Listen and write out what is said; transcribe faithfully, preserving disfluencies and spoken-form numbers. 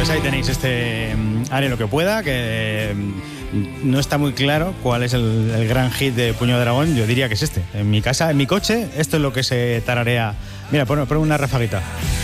Pues ahí tenéis este um, Haré lo que pueda, que um, no está muy claro cuál es el, el gran hit de Puño de Dragón. Yo diría que es este. En mi casa, en mi coche, esto es lo que se tararea. Mira, pon, pon una rafaguita.